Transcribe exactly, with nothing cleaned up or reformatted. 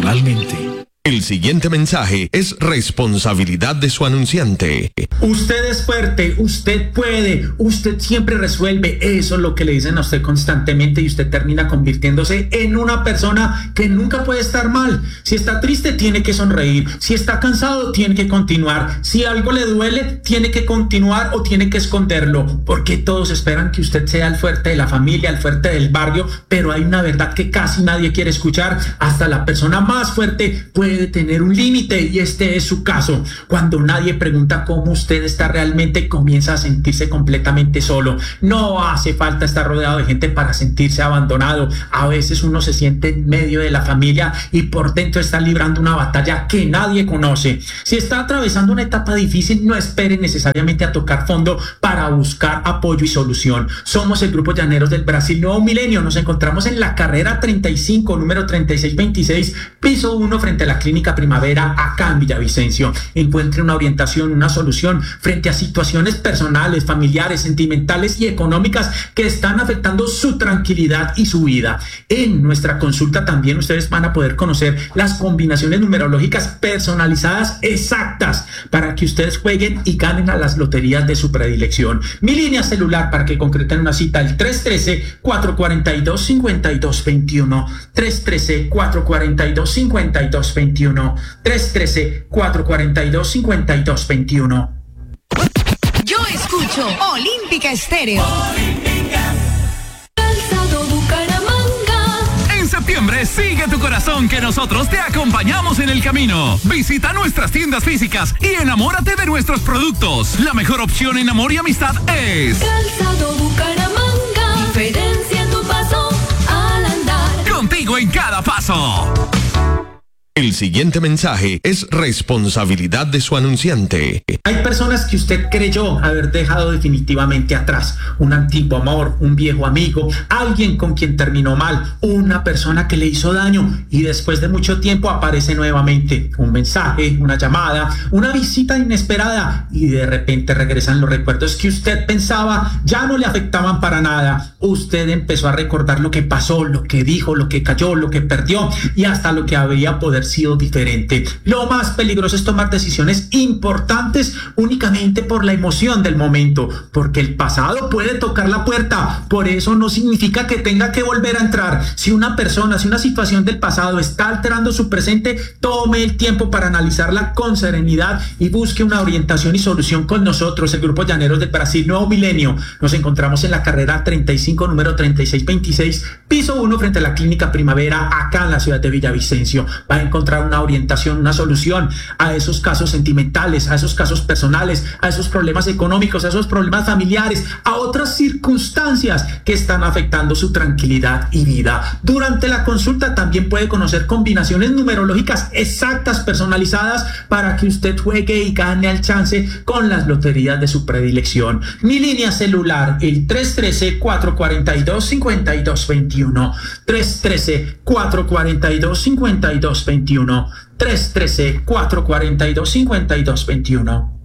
personalmente. El siguiente mensaje es responsabilidad de su anunciante. Usted es fuerte, usted puede, usted siempre resuelve. Eso es lo que le dicen a usted constantemente y usted termina convirtiéndose en una persona que nunca puede estar mal. Si está triste, tiene que sonreír. Si está cansado, tiene que continuar. Si algo le duele, tiene que continuar o tiene que esconderlo. Porque todos esperan que usted sea el fuerte de la familia, el fuerte del barrio, pero hay una verdad que casi nadie quiere escuchar. Hasta la persona más fuerte puede tener un límite y este es su caso. Cuando nadie pregunta cómo usted está realmente, comienza a sentirse completamente solo. No hace falta estar rodeado de gente para sentirse abandonado. A veces uno se siente en medio de la familia y por dentro está librando una batalla que nadie conoce. Si está atravesando una etapa difícil, no espere necesariamente a tocar fondo para buscar apoyo y solución. Somos el Grupo Llaneros del Brasil Nuevo Milenio. Nos encontramos en la carrera treinta y cinco, número treinta y seis veintiséis, piso uno, frente a la Clínica Primavera, acá en Villavicencio. Encuentre una orientación, una solución frente a situaciones personales, familiares, sentimentales y económicas que están afectando su tranquilidad y su vida. En nuestra consulta también ustedes van a poder conocer las combinaciones numerológicas personalizadas exactas para que ustedes jueguen y ganen a las loterías de su predilección. Mi línea celular para que concreten una cita, el tres uno tres, cuatro cuatro dos, cinco dos dos uno, tres uno tres, cuatro cuatro dos, cinco dos dos uno, tres uno tres, cuatro cuatro dos, cinco dos dos uno. Yo escucho Olímpica Estéreo. Olímpica. Calzado Bucaramanga. En septiembre sigue tu corazón que nosotros te acompañamos en el camino. Visita nuestras tiendas físicas y enamórate de nuestros productos. La mejor opción en amor y amistad es Calzado Bucaramanga. Diferencia en tu paso al andar. Contigo en cada paso. El siguiente mensaje es responsabilidad de su anunciante. Hay personas que usted creyó haber dejado definitivamente atrás. Un antiguo amor, un viejo amigo, alguien con quien terminó mal, una persona que le hizo daño y después de mucho tiempo aparece nuevamente. Un mensaje, una llamada, una visita inesperada y de repente regresan los recuerdos que usted pensaba ya no le afectaban para nada. Usted empezó a recordar lo que pasó, lo que dijo, lo que cayó, lo que perdió y hasta lo que había poder sido diferente. Lo más peligroso es tomar decisiones importantes únicamente por la emoción del momento, porque el pasado puede tocar la puerta, por eso no significa que tenga que volver a entrar. Si una persona, si una situación del pasado está alterando su presente, tome el tiempo para analizarla con serenidad y busque una orientación y solución con nosotros, el Grupo Llaneros del Brasil Nuevo Milenio. Nos encontramos en la carrera treinta y cinco, número treinta y seis veintiséis, piso uno, frente a la Clínica Primavera, acá en la ciudad de Villavicencio. Va a encontrar una orientación, una solución a esos casos sentimentales, a esos casos personales, a esos problemas económicos, a esos problemas familiares, a otras circunstancias que están afectando su tranquilidad y vida. Durante la consulta también puede conocer combinaciones numerológicas exactas, personalizadas, para que usted juegue y gane al chance con las loterías de su predilección. Mi línea celular, el tres uno tres, cuatro cuatro dos, cinco dos dos uno, tres uno tres, cuatro cuatro dos, cinco dos dos uno, tres uno tres, cuatro cuatro dos, cinco dos dos uno.